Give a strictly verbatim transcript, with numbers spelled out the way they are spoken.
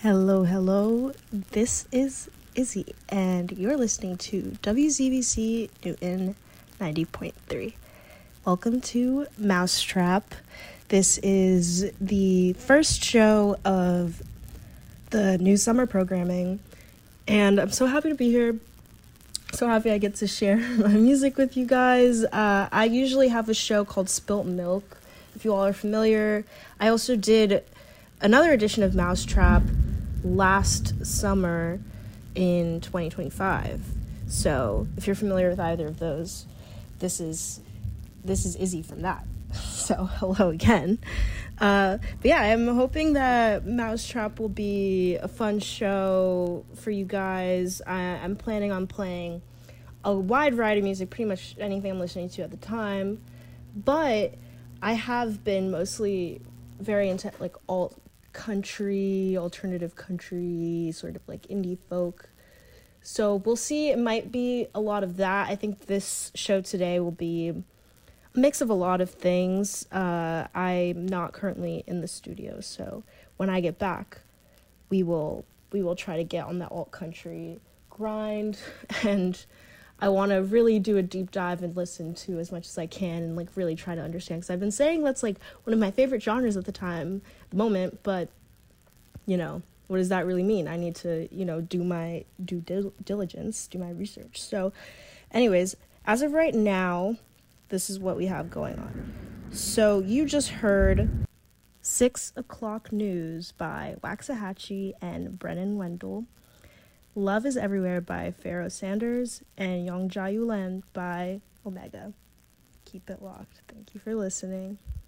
Hello, hello. This is Izzy, and you're listening to W Z B C Newton ninety point three. Welcome to Mousetrap. This is the first show of the new summer programming, and I'm so happy to be here. So happy I get to share my music with you guys. Uh, I usually have a show called Spilt Milk, if you all are familiar. I also did another edition of Mousetrap last summer in twenty twenty-five. So if you're familiar with either of those, this is this is Izzy from that. So hello again. Uh, but yeah, I'm hoping that Mousetrap will be a fun show for you guys. I, I'm planning on playing a wide variety of music, pretty much anything I'm listening to at the time. But I have been mostly very into like alt country, alternative country, sort of like indie folk. So we'll see. It might be a lot of that. I think this show today will be a mix of a lot of things. Uh, I'm not currently in the studio, so when I get back, we will we will try to get on that alt country grind, and I want to really do a deep dive and listen to as much as I can and like really try to understand, because I've been saying that's like one of my favorite genres at the time, the moment, but you know, what does that really mean? I need to, you know, do my due dil- diligence, do my research. So anyways, as of right now, this is what we have going on. So you just heard Six O'Clock News by Waxahachie and Brennan Wendell, Love is Everywhere by Pharoah Sanders, and Yong Ja Yulen by Omega. Keep it locked. Thank you for listening.